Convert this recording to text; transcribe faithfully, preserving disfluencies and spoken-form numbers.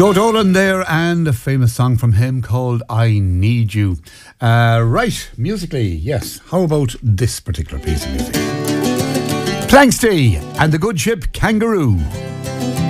Joe Dolan there, and a famous song from him called I Need You. Uh, right, musically, yes. How about this particular piece of music? Planksty and the Good Ship Kangaroo.